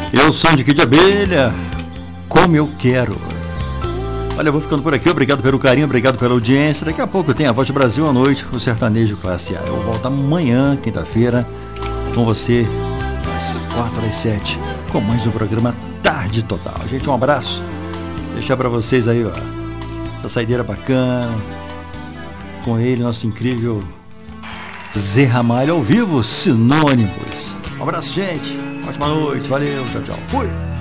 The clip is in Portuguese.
Eu sou de de abelha, como eu quero. Olha, eu vou ficando por aqui. Obrigado pelo carinho, obrigado pela audiência. Daqui a pouco tem a Voz do Brasil à noite, o Sertanejo Classe A. Eu volto amanhã, quinta-feira, com você, às 4 às 7, com mais um programa Tarde Total. Gente, um abraço. Deixar pra vocês aí, ó, essa saideira bacana, com ele, nosso incrível Zé Ramalho ao vivo, Sinônimos. Um abraço, gente. Ótima noite. Valeu. Tchau, tchau. Fui.